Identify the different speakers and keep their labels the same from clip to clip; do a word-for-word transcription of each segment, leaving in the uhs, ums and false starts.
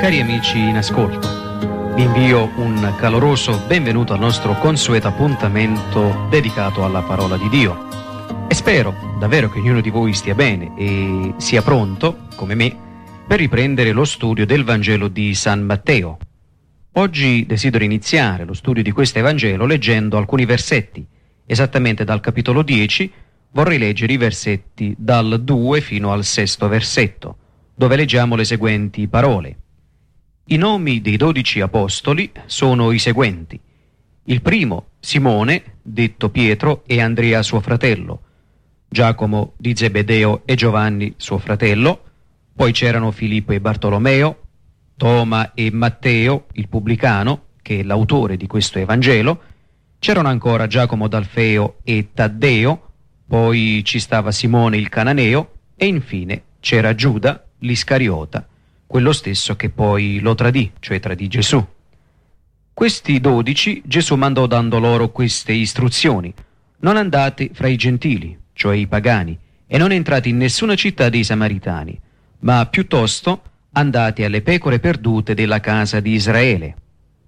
Speaker 1: Cari amici in ascolto, vi invio un caloroso benvenuto al nostro consueto appuntamento dedicato alla parola di Dio. E spero davvero che ognuno di voi stia bene e sia pronto, come me, per riprendere lo studio del Vangelo di San Matteo. Oggi desidero iniziare lo studio di questo Evangelo leggendo alcuni versetti. Esattamente dal capitolo dieci vorrei leggere i versetti dal due fino al sesto versetto, dove leggiamo le seguenti parole. I nomi dei dodici apostoli sono i seguenti. Il primo, Simone, detto Pietro, e Andrea suo fratello, Giacomo di Zebedeo e Giovanni suo fratello, poi c'erano Filippo e Bartolomeo, Toma e Matteo, il pubblicano, che è l'autore di questo Evangelo, c'erano ancora Giacomo d'Alfeo e Taddeo, poi ci stava Simone il Cananeo e infine c'era Giuda l'Iscariota, quello stesso che poi lo tradì, cioè tradì Gesù. Questi dodici Gesù mandò dando loro queste istruzioni: non andate fra i gentili, cioè i pagani, e non entrate in nessuna città dei Samaritani, ma piuttosto andate alle pecore perdute della casa di Israele.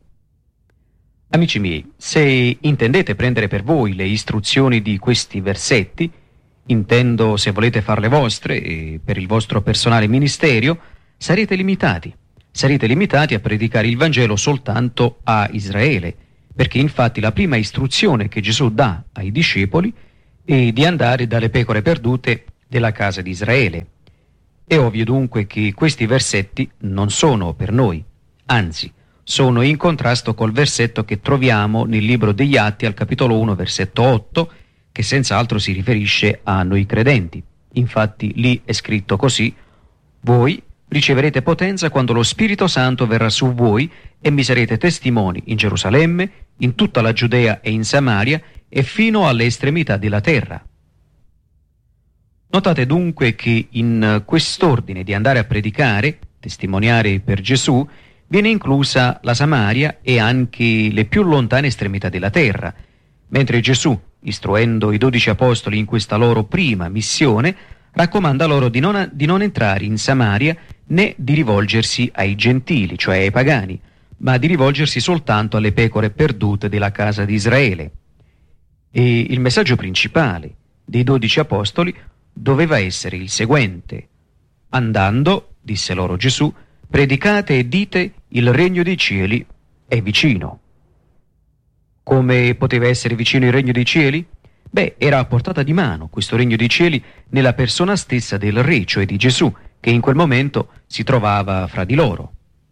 Speaker 1: Amici miei, se intendete prendere per voi le istruzioni di questi versetti, intendo se volete farle vostre e per il vostro personale ministero, sarete limitati. Sarete limitati a predicare il Vangelo soltanto a Israele, perché infatti la prima istruzione che Gesù dà ai discepoli è di andare dalle pecore perdute della casa di Israele. È ovvio dunque che questi versetti non sono per noi, anzi, sono in contrasto col versetto che troviamo nel libro degli Atti al capitolo uno, versetto otto, che senz'altro si riferisce a noi credenti. Infatti lì è scritto così: voi riceverete potenza quando lo Spirito Santo verrà su voi e mi sarete testimoni in Gerusalemme, in tutta la Giudea e in Samaria e fino alle estremità della terra. Notate dunque che in quest'ordine di andare a predicare, testimoniare per Gesù, viene inclusa la Samaria e anche le più lontane estremità della terra, mentre Gesù, istruendo i dodici apostoli in questa loro prima missione, raccomanda loro di non, di non entrare in Samaria né di rivolgersi ai gentili, cioè ai pagani, ma di rivolgersi soltanto alle pecore perdute della casa di Israele. E il messaggio principale dei dodici apostoli doveva essere il seguente: andando, disse loro Gesù, predicate e dite il regno dei cieli è vicino. Come poteva essere vicino il regno dei cieli? Beh, era a portata di mano questo regno dei cieli nella persona stessa del Re, cioè di Gesù, che in quel momento si trovava fra di loro.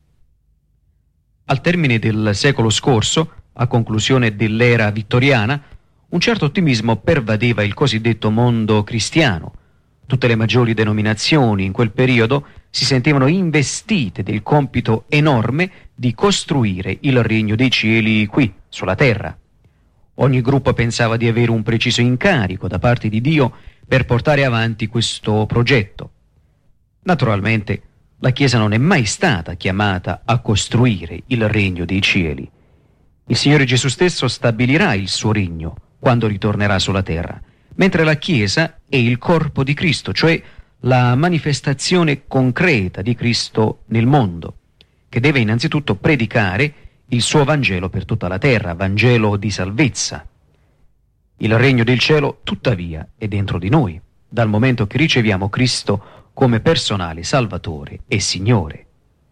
Speaker 1: Al termine del secolo scorso, a conclusione dell'era vittoriana, un certo ottimismo pervadeva il cosiddetto mondo cristiano. Tutte le maggiori denominazioni in quel periodo si sentivano investite del compito enorme di costruire il regno dei cieli qui, sulla terra. Ogni gruppo pensava di avere un preciso incarico da parte di Dio per portare avanti questo progetto. Naturalmente, la Chiesa non è mai stata chiamata a costruire il regno dei cieli. Il Signore Gesù stesso stabilirà il suo regno quando ritornerà sulla terra, mentre la Chiesa è il corpo di Cristo, cioè la manifestazione concreta di Cristo nel mondo, che deve innanzitutto predicare il suo Vangelo per tutta la terra, Vangelo di salvezza. Il regno del cielo, tuttavia, è dentro di noi, dal momento che riceviamo Cristo come personale Salvatore e Signore.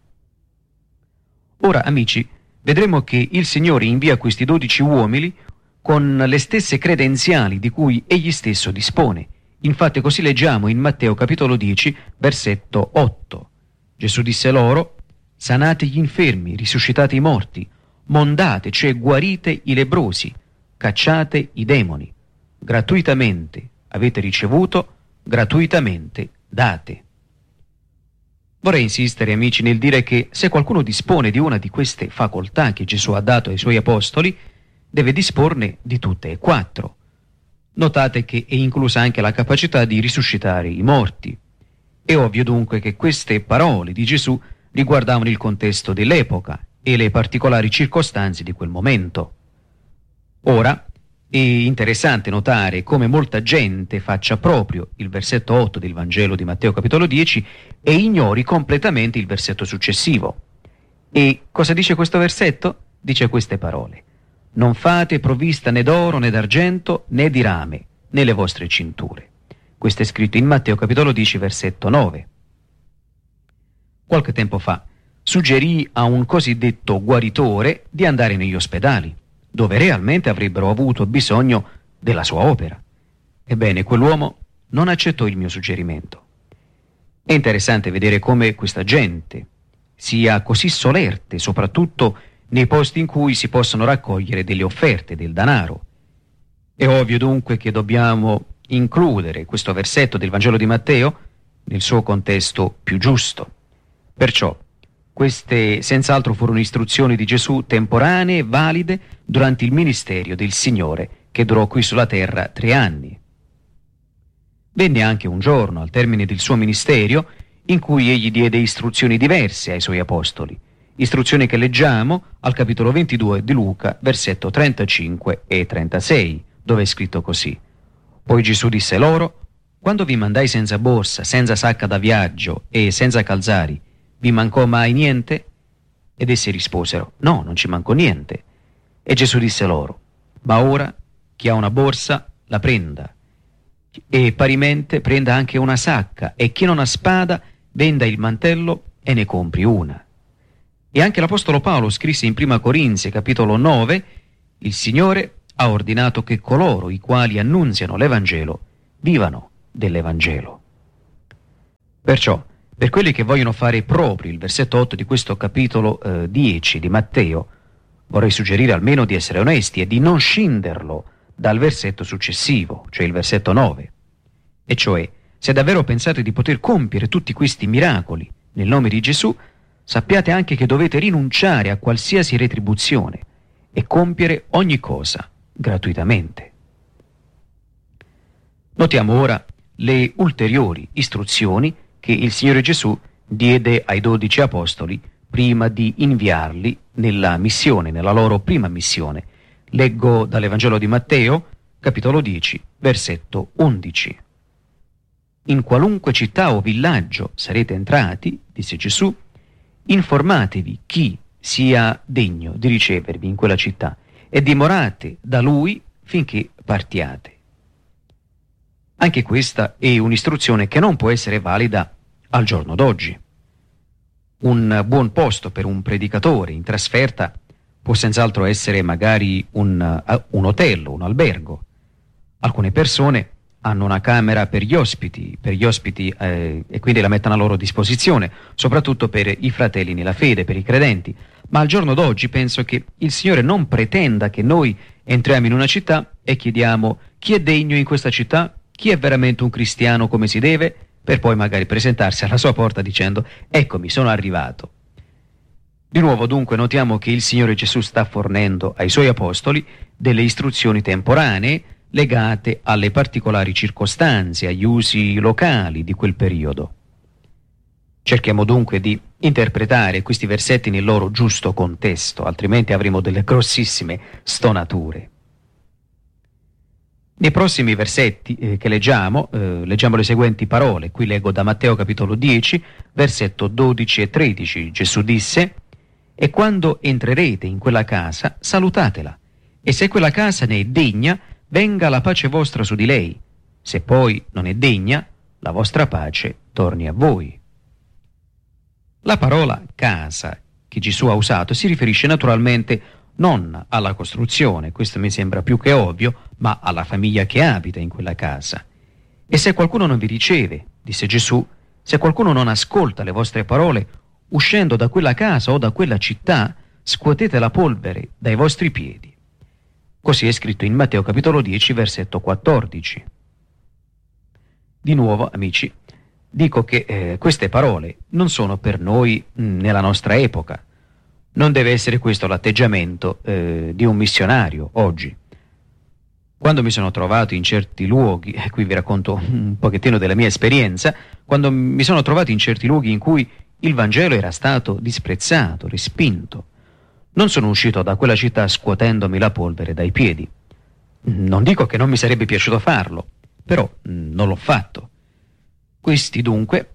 Speaker 1: Ora, amici, vedremo che il Signore invia questi dodici uomini con le stesse credenziali di cui Egli stesso dispone. Infatti così leggiamo in Matteo capitolo dieci, versetto otto. Gesù disse loro: sanate gli infermi, risuscitate i morti, mondate, cioè guarite i lebbrosi, cacciate i demoni. Gratuitamente avete ricevuto, gratuitamente date. Vorrei insistere, amici, nel dire che se qualcuno dispone di una di queste facoltà che Gesù ha dato ai suoi apostoli, deve disporne di tutte e quattro. Notate che è inclusa anche la capacità di risuscitare i morti. È ovvio dunque che queste parole di Gesù riguardavano il contesto dell'epoca e le particolari circostanze di quel momento. Ora, è interessante notare come molta gente faccia proprio il versetto otto del Vangelo di Matteo capitolo dieci e ignori completamente il versetto successivo. E cosa dice questo versetto? Dice queste parole: non fate provvista né d'oro né d'argento né di rame nelle vostre cinture. Questo è scritto in Matteo capitolo dieci versetto nove. Qualche tempo fa suggerì a un cosiddetto guaritore di andare negli ospedali, dove realmente avrebbero avuto bisogno della sua opera. Ebbene, quell'uomo non accettò il mio suggerimento. È interessante vedere come questa gente sia così solerte, soprattutto nei posti in cui si possono raccogliere delle offerte, del denaro. È ovvio dunque che dobbiamo includere questo versetto del Vangelo di Matteo nel suo contesto più giusto. Perciò queste senz'altro furono istruzioni di Gesù temporanee e valide durante il ministero del Signore, che durò qui sulla terra tre anni. Venne anche un giorno, al termine del suo ministero, in cui egli diede istruzioni diverse ai suoi apostoli, istruzioni che leggiamo al capitolo ventidue di Luca, versetto trentacinque e trentasei, dove è scritto così: poi Gesù disse loro: quando vi mandai senza borsa, senza sacca da viaggio e senza calzari, vi mancò mai niente? Ed essi risposero: no, non ci mancò niente. E Gesù disse loro: ma ora chi ha una borsa la prenda, e parimente prenda anche una sacca, e chi non ha spada venda il mantello e ne compri una. E anche l'Apostolo Paolo scrisse in prima Corinzi capitolo nove: il Signore ha ordinato che coloro i quali annunziano l'Evangelo vivano dell'Evangelo. Perciò, per quelli che vogliono fare proprio il versetto otto di questo capitolo eh, dieci di Matteo, vorrei suggerire almeno di essere onesti e di non scinderlo dal versetto successivo, cioè il versetto nove. E cioè, se davvero pensate di poter compiere tutti questi miracoli nel nome di Gesù, sappiate anche che dovete rinunciare a qualsiasi retribuzione e compiere ogni cosa gratuitamente. Notiamo ora le ulteriori istruzioni che il Signore Gesù diede ai dodici apostoli prima di inviarli nella missione, nella loro prima missione. Leggo dall'Evangelo di Matteo, capitolo dieci, versetto undici. In qualunque città o villaggio sarete entrati, disse Gesù, informatevi chi sia degno di ricevervi in quella città e dimorate da lui finché partiate. Anche questa è un'istruzione che non può essere valida al giorno d'oggi. Un buon posto per un predicatore in trasferta può senz'altro essere magari un, uh, un hotel, un albergo. Alcune persone hanno una camera per gli ospiti, per gli ospiti eh, e quindi la mettono a loro disposizione, soprattutto per i fratelli nella fede, per i credenti. Ma al giorno d'oggi penso che il Signore non pretenda che noi entriamo in una città e chiediamo chi è degno in questa città, chi è veramente un cristiano come si deve, per poi magari presentarsi alla sua porta dicendo: eccomi, sono arrivato. Di nuovo dunque notiamo che il Signore Gesù sta fornendo ai suoi apostoli delle istruzioni temporanee legate alle particolari circostanze, agli usi locali di quel periodo. Cerchiamo dunque di interpretare questi versetti nel loro giusto contesto, altrimenti avremo delle grossissime stonature. Nei prossimi versetti eh, che leggiamo, eh, leggiamo le seguenti parole. Qui leggo da Matteo capitolo dieci, versetto dodici e tredici. Gesù disse: e quando entrerete in quella casa, salutatela, e se quella casa ne è degna, venga la pace vostra su di lei, se poi non è degna, la vostra pace torni a voi. La parola casa che Gesù ha usato si riferisce naturalmente non alla costruzione, questo mi sembra più che ovvio, ma alla famiglia che abita in quella casa. E se qualcuno non vi riceve, disse Gesù, se qualcuno non ascolta le vostre parole, uscendo da quella casa o da quella città, scuotete la polvere dai vostri piedi. Così è scritto in Matteo capitolo dieci, versetto quattordici. Di nuovo, amici, dico che eh, queste parole non sono per noi mh, nella nostra epoca. Non deve essere questo l'atteggiamento eh, di un missionario oggi. Quando mi sono trovato in certi luoghi, e qui vi racconto un pochettino della mia esperienza, quando mi sono trovato in certi luoghi in cui il Vangelo era stato disprezzato, respinto, non sono uscito da quella città scuotendomi la polvere dai piedi. Non dico che non mi sarebbe piaciuto farlo, però non l'ho fatto. Questi dunque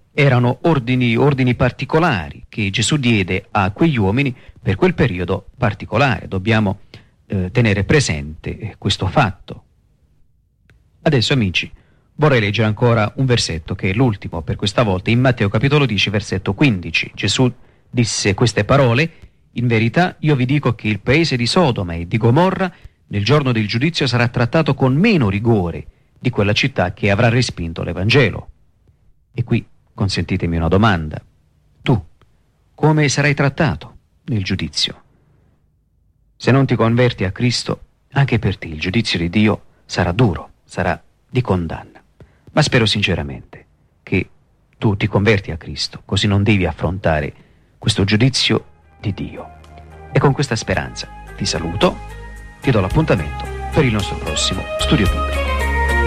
Speaker 1: erano ordini, ordini particolari che Gesù diede a quegli uomini per quel periodo particolare. Dobbiamo eh, tenere presente eh, questo fatto. Adesso, amici, vorrei leggere ancora un versetto che è l'ultimo per questa volta, in Matteo capitolo dieci, versetto quindici. Gesù disse queste parole: in verità io vi dico che il paese di Sodoma e di Gomorra nel giorno del giudizio sarà trattato con meno rigore di quella città che avrà respinto l'Evangelo. E qui consentitemi una domanda. Tu come sarai trattato nel giudizio? Se non ti converti a Cristo, anche per te il giudizio di Dio sarà duro, sarà di condanna. Ma spero sinceramente che tu ti converti a Cristo, così non devi affrontare questo giudizio di Dio. E con questa speranza ti saluto, ti do l'appuntamento per il nostro prossimo studio biblico.